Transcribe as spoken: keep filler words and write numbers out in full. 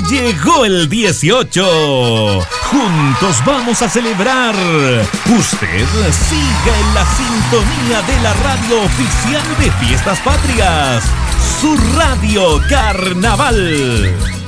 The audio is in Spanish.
Llegó el dieciocho. Juntos vamos a celebrar. Usted siga en la sintonía de la radio oficial de Fiestas Patrias. Su Radio Carnaval.